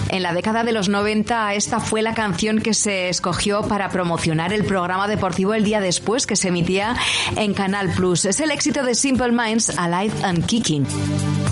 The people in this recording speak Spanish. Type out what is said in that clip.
En la década de los 90, esta fue la canción que se escogió para promocionar el programa deportivo El Día Después, que se emitía en Canal Plus. Es el éxito de Simple Minds, Alive and Kicking.